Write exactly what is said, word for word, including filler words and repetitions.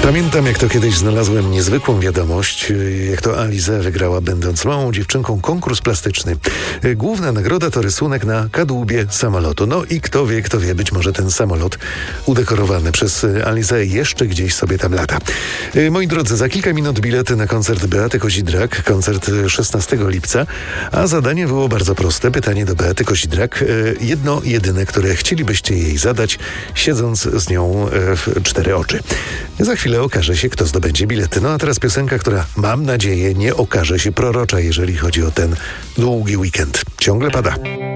Pamiętam, jak to kiedyś znalazłem niezwykłą wiadomość, jak to Alize wygrała, będąc małą dziewczynką, konkurs plastyczny. Główna nagroda to rysunek na kadłubie samolotu. No i kto wie, kto wie, być może ten samolot udekorowany przez Alizę jeszcze gdzieś sobie tam lata. Moi drodzy, za kilka minut bilety na koncert Beaty Kozidrak, koncert szesnastego lipca, a zadanie było bardzo proste. Pytanie do Beaty Kozidrak, jedno jedyne, które chcielibyście jej zadać, siedząc z nią w cztery oczy. Za chwilę okaże się, kto zdobędzie bilety. No a teraz piosenka, która, mam nadzieję, nie okaże się prorocza, jeżeli chodzi o ten długi weekend. Ciągle pada.